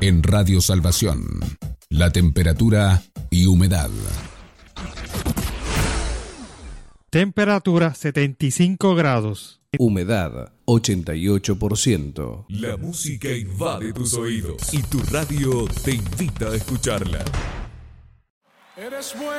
En Radio Salvación, la temperatura y humedad. Temperatura 75 grados. Humedad 88%. La música invade tus oídos y tu radio te invita a escucharla.